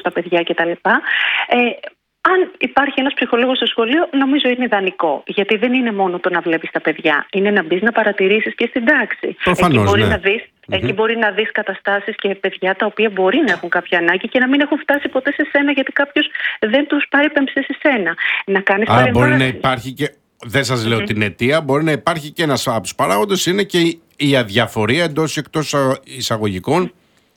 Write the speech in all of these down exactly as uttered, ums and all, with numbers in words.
στα παιδιά κτλ. Ε, Αν υπάρχει ένας ψυχολόγος στο σχολείο, νομίζω είναι ιδανικό. Γιατί δεν είναι μόνο το να βλέπεις τα παιδιά. Είναι να μπεις να παρατηρήσεις και στην τάξη. Προφανώς, εκεί, μπορεί ναι. να δεις, mm-hmm. εκεί μπορεί να δεις καταστάσεις και παιδιά τα οποία μπορεί να έχουν κάποια ανάγκη και να μην έχουν φτάσει ποτέ σε σένα, γιατί κάποιος δεν τους παρέπεμψε σε σένα. Να κάνεις Άρα παρεμβάσεις. μπορεί να υπάρχει και. Δεν σας λέω mm-hmm. την αιτία, μπορεί να υπάρχει και ένας από τους παράγοντες είναι και η αδιαφορία εντός ή εκτός εισαγωγικών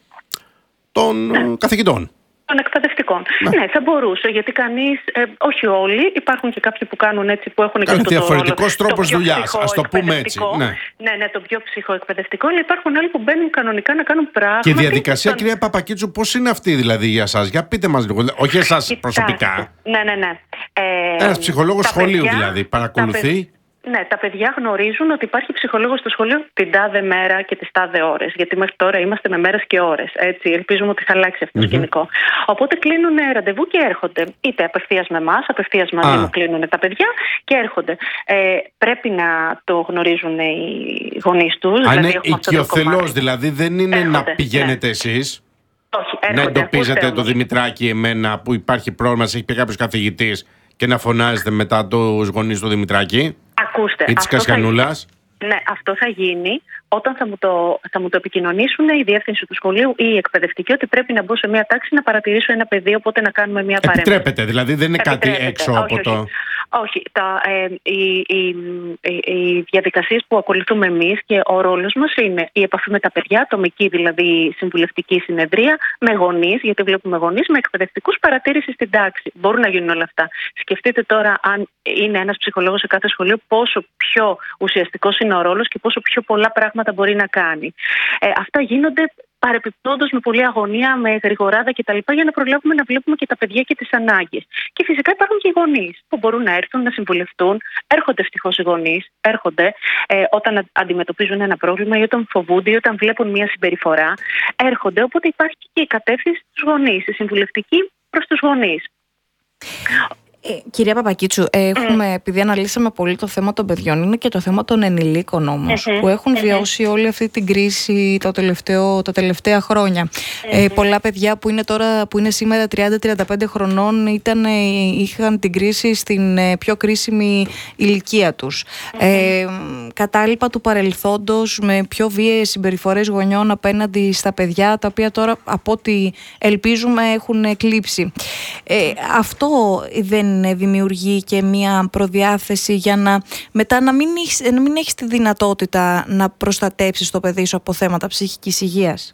των mm. καθηγητών. Των εκπαιδευτικών. Ναι. ναι, θα μπορούσε, γιατί κανείς, ε, όχι όλοι, υπάρχουν και κάποιοι που κάνουν έτσι, που έχουν Κάνει και αυτό διαφορετικός το τρόπος δουλειάς, ας το πούμε έτσι. Ναι. ναι, ναι, το πιο ψυχοεκπαιδευτικό, αλλά υπάρχουν άλλοι που μπαίνουν κανονικά να κάνουν πράγματα. Και η διαδικασία, τον... κυρία Παπακίτσου, πώς είναι αυτή δηλαδή για εσάς? Για πείτε μας λίγο, όχι εσάς Κοιτάξτε. προσωπικά. Ναι, ναι, ναι. Ε, Ένας ψυχολόγος σχολείου παιδιά, δηλαδή, παρακολουθεί. Ναι, τα παιδιά γνωρίζουν ότι υπάρχει ψυχολόγος στο σχολείο την τάδε μέρα και τις τάδε ώρες. Γιατί μέχρι τώρα είμαστε με μέρες και ώρες. Έτσι, ελπίζουμε ότι θα αλλάξει αυτό το mm-hmm. σκηνικό. Οπότε κλείνουν ραντεβού και έρχονται. Είτε απευθείας με εμάς, απευθείας μαζί μου κλείνουν τα παιδιά και έρχονται. Ε, πρέπει να το γνωρίζουν οι γονείς τους. Αν δηλαδή, είναι οικειοθελώς, δηλαδή δεν είναι έρχονται, να πηγαίνετε ναι. εσείς. Όχι, έρχονται, να εντοπίζετε το Δημητράκη εμένα που υπάρχει πρόβλημα, έχει πει κάποιος καθηγητής και να φωνάζετε μετά τους γονείς του Δημητράκη. Ακούστε, ή της Κασιανούλας. Ναι, αυτό θα γίνει όταν θα μου, το, θα μου το επικοινωνήσουν η διεύθυνση του σχολείου ή η εκπαιδευτική, ότι πρέπει να μπω σε μια τάξη να παρατηρήσω ένα παιδί, οπότε να κάνουμε μια παρέμβαση. Επιτρέπεται, δηλαδή δεν είναι Επιτρέπεται. κάτι έξω όχι, από όχι, το. Όχι, όχι. Τα, ε, οι, οι, οι, οι διαδικασίες που ακολουθούμε εμείς και ο ρόλος μας είναι η επαφή με τα παιδιά, ατομική δηλαδή συμβουλευτική συνεδρία, με γονείς, γιατί βλέπουμε γονείς, με εκπαιδευτικούς, παρατήρηση στην τάξη. Μπορούν να γίνουν όλα αυτά. Σκεφτείτε τώρα, αν είναι ένας ψυχολόγος σε κάθε σχολείο, πόσο πιο ουσιαστικός είναι ο ρόλος και πόσο πιο πολλά πράγματα μπορεί να κάνει. Ε, αυτά γίνονται παρεπιπτόντως με πολλή αγωνία, με γρηγοράδα κτλ. Για να προλάβουμε να βλέπουμε και τα παιδιά και τις ανάγκες. Και φυσικά υπάρχουν και οι γονείς που μπορούν να έρθουν να συμβουλευτούν. Έρχονται ευτυχώς οι γονείς, έρχονται ε, όταν αντιμετωπίζουν ένα πρόβλημα ή όταν φοβούνται ή όταν βλέπουν μια συμπεριφορά. Έρχονται, οπότε υπάρχει και η κατεύθυνση στους γονείς, η συμβουλευτική προς τους γονείς. Ε, κυρία Παπακίτσου, έχουμε, mm. επειδή αναλύσαμε πολύ το θέμα των παιδιών, είναι και το θέμα των ενηλίκων όμως, mm-hmm. που έχουν mm-hmm. βιώσει όλη αυτή την κρίση το τελευταίο, τα τελευταία χρόνια. Mm-hmm. Ε, πολλά παιδιά που είναι, τώρα, που είναι σήμερα τριάντα με τριάντα πέντε χρονών ήταν, είχαν την κρίση στην πιο κρίσιμη ηλικία τους. Mm-hmm. Ε, κατάλοιπα του παρελθόντος με πιο βίαιες συμπεριφορές γονιών απέναντι στα παιδιά, τα οποία τώρα από ό,τι ελπίζουμε έχουν εκλείψει. Ε, αυτό δεν δημιουργεί και μια προδιάθεση για να μετά να μην έχεις, να μην έχεις τη δυνατότητα να προστατέψεις το παιδί σου από θέματα ψυχικής υγείας?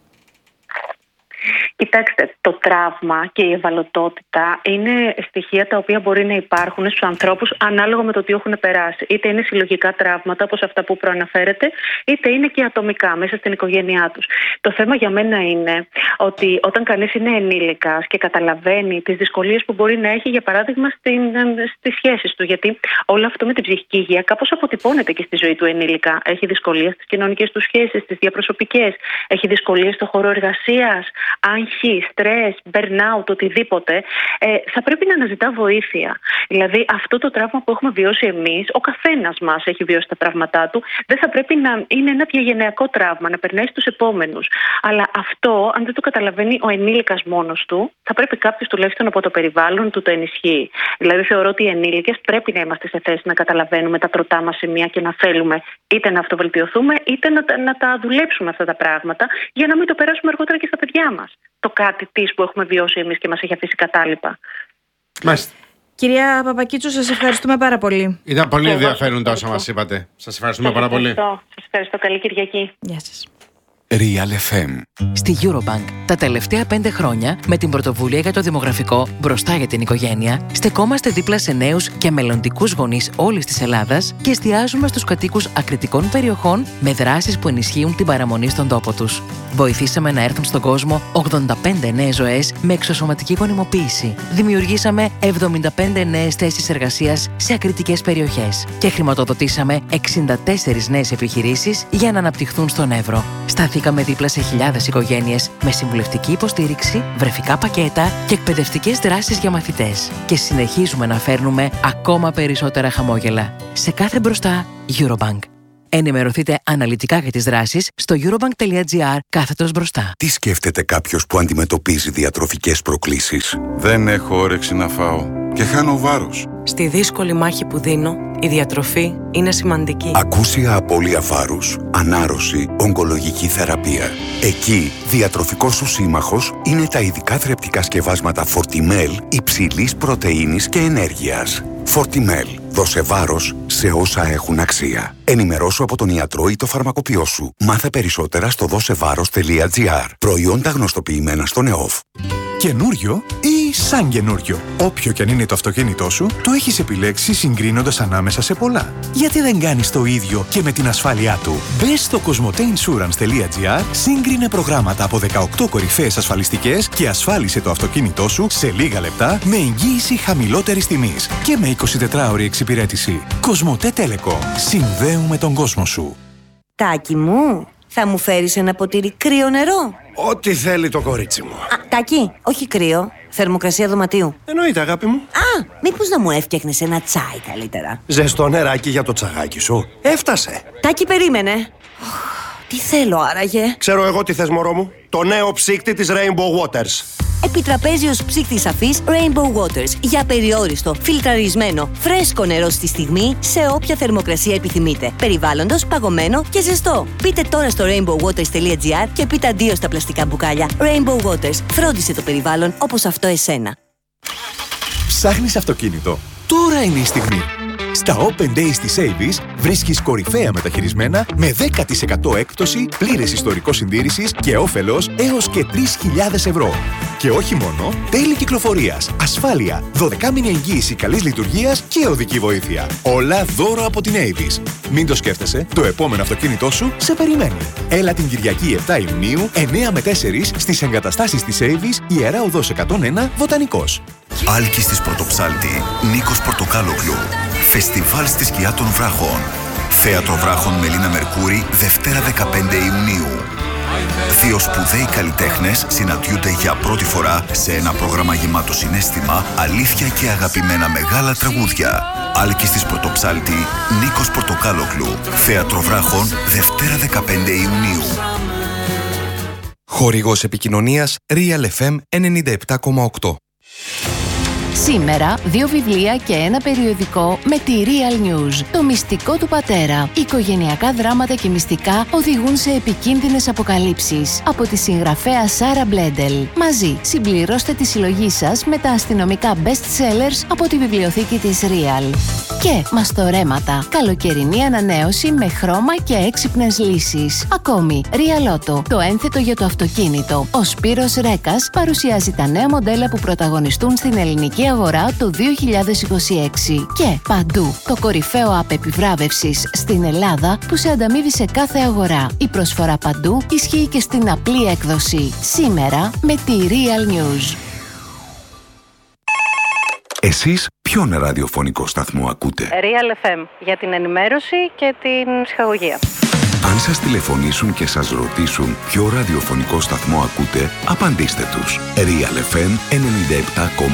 Κοιτάξτε, το τραύμα και η ευαλωτότητα είναι στοιχεία τα οποία μπορεί να υπάρχουν στους ανθρώπους ανάλογα με το τι έχουν περάσει. Είτε είναι συλλογικά τραύματα όπως αυτά που προαναφέρετε, είτε είναι και ατομικά μέσα στην οικογένειά τους. Το θέμα για μένα είναι ότι όταν κανείς είναι ενήλικας και καταλαβαίνει τις δυσκολίες που μπορεί να έχει, για παράδειγμα, στην, στις σχέσεις του, γιατί όλο αυτό με την ψυχική υγεία κάπως αποτυπώνεται και στη ζωή του ενήλικα. Έχει δυσκολίες στις κοινωνικές του σχέσεις, στις διαπροσωπικές, έχει δυσκολίες στο χώρο εργασίας, άγχη, στρες, burnout, οτιδήποτε, ε, θα πρέπει να αναζητά βοήθεια. Δηλαδή, αυτό το τραύμα που έχουμε βιώσει εμείς, ο καθένας μας έχει βιώσει τα τραύματά του, δεν θα πρέπει να είναι ένα διαγενειακό τραύμα, να περνάει στους επόμενους. Αλλά αυτό, αν δεν το καταλαβαίνει ο ενήλικας μόνος του, θα πρέπει κάποιος τουλάχιστον από το περιβάλλον του το ενισχύει. Δηλαδή, θεωρώ ότι οι ενήλικες πρέπει να είμαστε σε θέση να καταλαβαίνουμε τα τροτά μας σημεία και να θέλουμε είτε να αυτοβελτιωθούμε, είτε να, να τα δουλέψουμε αυτά τα πράγματα, για να μην το περάσουμε αργότερα και στα παιδιά μας. Το κάτι της που έχουμε βιώσει εμείς και μας έχει αφήσει κατάλοιπα. Μάλιστα. Κυρία Παπακίτσου, σας ευχαριστούμε πάρα πολύ. Ήταν πολύ ενδιαφέροντα όσα μας είπατε. Σας ευχαριστούμε σας πάρα πολύ. Σας ευχαριστώ. Καλή Κυριακή. Γεια σας. Real εφ εμ. Στη Eurobank, τα τελευταία πέντε χρόνια, με την πρωτοβουλία για το δημογραφικό μπροστά για την οικογένεια, στεκόμαστε δίπλα σε νέους και μελλοντικούς γονείς όλης της Ελλάδας και εστιάζουμε στους κατοίκους ακριτικών περιοχών με δράσεις που ενισχύουν την παραμονή στον τόπο τους. Βοηθήσαμε να έρθουν στον κόσμο ογδόντα πέντε νέες ζωές με εξωσωματική γονιμοποίηση. Δημιουργήσαμε εβδομήντα πέντε νέες θέσεις εργασίας σε ακριτικές περιοχές και χρηματοδοτήσαμε εξήντα τέσσερις νέες επιχειρήσεις για να αναπτυχθούν στον Εύρο. Σταθήκαμε δίπλα σε χιλιάδες οικογένειες με συμβουλευτική υποστήριξη, βρεφικά πακέτα και εκπαιδευτικές δράσεις για μαθητές. Και συνεχίζουμε να φέρνουμε ακόμα περισσότερα χαμόγελα. Σε κάθε μπροστά, Eurobank. Ενημερωθείτε αναλυτικά για τις δράσεις στο eurobank.gr κάθετος μπροστά. Τι σκέφτεται κάποιος που αντιμετωπίζει διατροφικές προκλήσεις? Δεν έχω όρεξη να φάω και χάνω βάρος. Στη δύσκολη μάχη που δίνω, η διατροφή είναι σημαντική. Ακούσια απώλεια βάρους, ανάρρωση, ογκολογική θεραπεία. Εκεί, διατροφικός σου σύμμαχος είναι τα ειδικά θρεπτικά σκευάσματα Fortimel υψηλής πρωτεΐνης και ενέργειας. Fortimel. Δώσε βάρος σε όσα έχουν αξία. Ενημερώσου από τον ιατρό ή το φαρμακοποιό σου. Μάθε περισσότερα στο δώσεβάρος τελεία τζι άρ. Προϊόντα γνωστοποιημένα στον ΕΟΦ. Καινούριο ή σαν καινούριο? Όποιο και αν είναι το αυτοκίνητό σου, το έχεις επιλέξει συγκρίνοντας ανάμεσα σε πολλά. Γιατί δεν κάνεις το ίδιο και με την ασφάλειά του? Μπες στο κοσμοτέ ινσουρανς τελεία τζι άρ, σύγκρινε προγράμματα από δεκαοκτώ κορυφαίες ασφαλιστικές και ασφάλισε το αυτοκίνητό σου σε λίγα λεπτά με εγγύηση χαμηλότερης τιμής και με εικοσιτετράωρη εξυπηρέτηση. Κοσμοτέ Telecom. Συνδέουμε τον κόσμο σου. Τάκη μου, θα μου φέρεις ένα ποτήρι κρύο νερό? Ό,τι θέλει το κορίτσι μου. Α, Τάκη, όχι κρύο. Θερμοκρασία δωματίου. Εννοείται, αγάπη μου. Α, μήπως να μου έφτιαχνες ένα τσάι καλύτερα? Ζεστό νεράκι για το τσαγάκι σου. Έφτασε. Τάκη, περίμενε. Τι θέλω άραγε? Ξέρω εγώ τι θες, μωρό μου. Το νέο ψύκτη της Rainbow Waters. Επιτραπέζιος ψύκτης σαφής Rainbow Waters. Για περιόριστο, φιλτραρισμένο, φρέσκο νερό στη στιγμή, σε όποια θερμοκρασία επιθυμείτε. Περιβάλλοντος, παγωμένο και ζεστό. Πείτε τώρα στο rainbow waters τελεία τζι άρ και πείτε αντίο στα πλαστικά μπουκάλια. Rainbow Waters. Φρόντισε το περιβάλλον όπως αυτό εσένα. Ψάχνεις αυτοκίνητο? Τώρα είναι η στιγμή. Στα Open Days της Avis βρίσκεις κορυφαία μεταχειρισμένα με δέκα τοις εκατό έκπτωση, πλήρες ιστορικό συντήρησης και όφελος έως και τρεις χιλιάδες ευρώ. Και όχι μόνο, τέλη κυκλοφορίας, ασφάλεια, δωδεκάμηνη εγγύηση καλής λειτουργίας και οδική βοήθεια. Όλα δώρο από την Avis. Μην το σκέφτεσαι, το επόμενο αυτοκίνητό σου σε περιμένει. Έλα την Κυριακή επτά Ιουνίου, εννιά με τέσσερα στις εγκαταστάσεις της Avis, Ιερά Οδός εκατόν ένα, Βοτανικός. Άλκης της Πρωτοψάλτη, Νίκος Πορτοκάλογλου. Φεστιβάλ στη σκιά των βράχων. Θέατρο Βράχων Μελίνα Μερκούρη, Δευτέρα δεκαπέντε Ιουνίου. Δύο σπουδαίοι καλλιτέχνες συναντιούνται για πρώτη φορά σε ένα πρόγραμμα γεμάτο συναίσθημα, αλήθεια και αγαπημένα μεγάλα τραγούδια. Άλκης της Πρωτοψάλτη, Νίκος Πορτοκάλογλου. Θέατρο Βράχων, Δευτέρα δεκαπέντε Ιουνίου. Χορηγός επικοινωνίας Real εφ εμ ενενήντα επτά κόμμα οκτώ. Σήμερα, δύο βιβλία και ένα περιοδικό με τη Real News. Το μυστικό του πατέρα. Οικογενειακά δράματα και μυστικά οδηγούν σε επικίνδυνες αποκαλύψεις. Από τη συγγραφέα Σάρα Μπλέντελ. Μαζί, συμπληρώστε τη συλλογή σας με τα αστυνομικά best sellers από τη βιβλιοθήκη της Real. Και μαστορέματα. Καλοκαιρινή ανανέωση με χρώμα και έξυπνες λύσεις. Ακόμη, Real Auto, το ένθετο για το αυτοκίνητο. Ο Σπύρος Ρέκας παρουσιάζει τα νέα μοντέλα που πρωταγωνιστούν στην ελληνική αγορά το δύο χιλιάδες είκοσι έξι. Και παντού, το κορυφαίο app επιβράβευσης στην Ελλάδα που σε ανταμείβει σε κάθε αγορά. Η προσφορά παντού ισχύει και στην απλή έκδοση. Σήμερα με τη Real News. Εσείς ποιον ραδιοφωνικό σταθμό ακούτε? Real εφ εμ για την ενημέρωση και την ψυχαγωγία. Αν σας τηλεφωνήσουν και σας ρωτήσουν ποιο ραδιοφωνικό σταθμό ακούτε, απαντήστε τους. Real εφ εμ ενενήντα επτά κόμμα